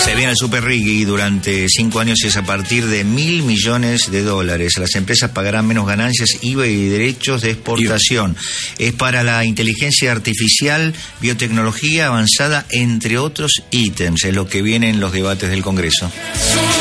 Se viene el Super Riggy durante 5 años y es a partir de $1.000 millones. Las empresas pagarán menos ganancias, IVA y derechos de exportación. Es para la inteligencia artificial, biotecnología avanzada, entre otros ítems. Es lo que viene en los debates del Congreso.